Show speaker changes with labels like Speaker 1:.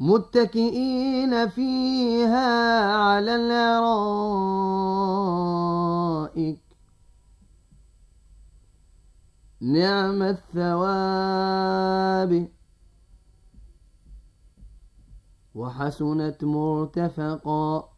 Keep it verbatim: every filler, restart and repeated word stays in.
Speaker 1: متكئين فيها على الأرائك نعم الثواب وحسنت مرتفقا